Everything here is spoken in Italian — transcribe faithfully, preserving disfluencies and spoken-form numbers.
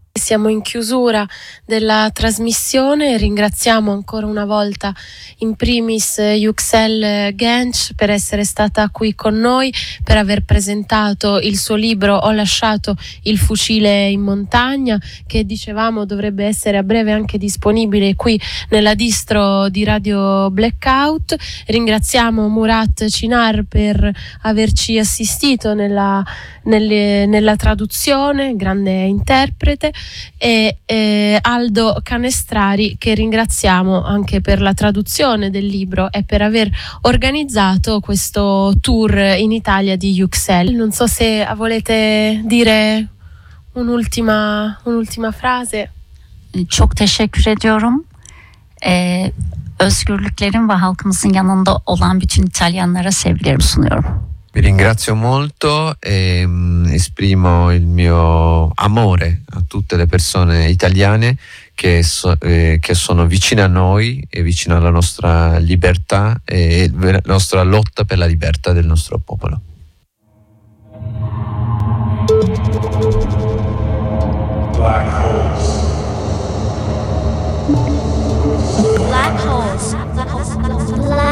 Siamo in chiusura della trasmissione, ringraziamo ancora una volta in primis Yüksel Genç per essere stata qui con noi, per aver presentato il suo libro Ho lasciato il fucile in montagna, che dicevamo dovrebbe essere a breve anche disponibile qui nella distro di Radio Blackout. Ringraziamo Murat Çınar per averci assistito nella, nelle, nella traduzione, grande interprete, e eh, Aldo Canestrari, che ringraziamo anche per la traduzione del libro e per aver organizzato questo tour in Italia di Yüksel. Non so se volete dire un'ultima, un'ultima frase. Çok teşekkür ediyorum. Ee, özgürlüklerin ve halkımızın yanında olan bütün İtalyanlara sevgilerimi sunuyorum. Vi ringrazio molto e mh, esprimo il mio amore a tutte le persone italiane che, so, eh, che sono vicine a noi e vicine alla nostra libertà e la nostra lotta per la libertà del nostro popolo.